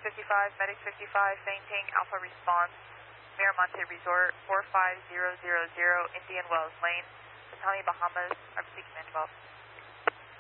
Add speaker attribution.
Speaker 1: 55, Medic 55, fainting, Alpha response, Miramonte Resort, 45000, Indian Wells Lane, Battalion Bahamas, RBC Command 12.